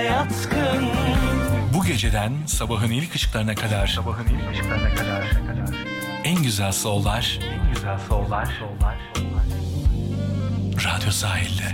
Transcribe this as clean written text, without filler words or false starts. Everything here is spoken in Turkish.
yatkın. Bu geceden sabahın ilk ışıklarına kadar en güzel sollar Radyo Sahil'de.